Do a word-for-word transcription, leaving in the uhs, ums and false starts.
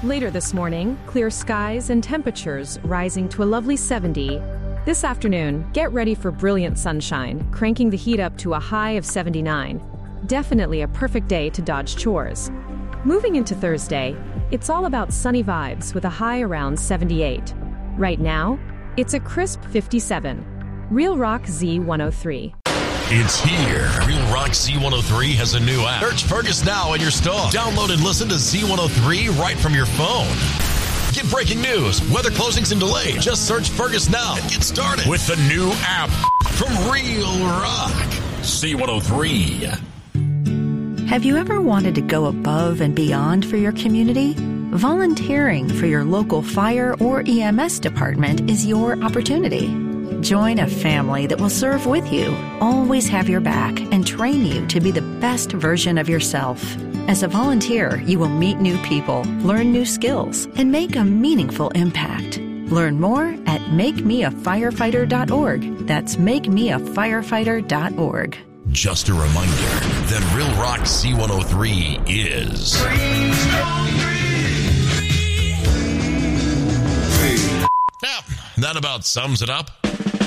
Later this morning, clear skies and temperatures rising to a lovely seventy. This afternoon, get ready for brilliant sunshine, cranking the heat up to a high of seventy-nine. Definitely a perfect day to dodge chores. Moving into Thursday, it's all about sunny vibes with a high around seventy-eight. Right now, it's a crisp fifty-seven. Real Rock Z one oh three. It's here. Real Rock Z one oh three has a new app. Search Fergus now in your store. Download and listen to Z one oh three right from your phone. Get breaking news, weather closings and delays. Just search Fergus now and get started with the new app from Real Rock Z one oh three. Have you ever wanted to go above and beyond for your community? Volunteering for your local fire or E M S department is your opportunity. Join a family that will serve with you, always have your back, and train you to be the best version of yourself. As a volunteer, you will meet new people, learn new skills, and make a meaningful impact. Learn more at make me a firefighter dot org. That's make me a firefighter dot org. Just a reminder that Real Rock Z one oh three is... Yeah, that about sums it up.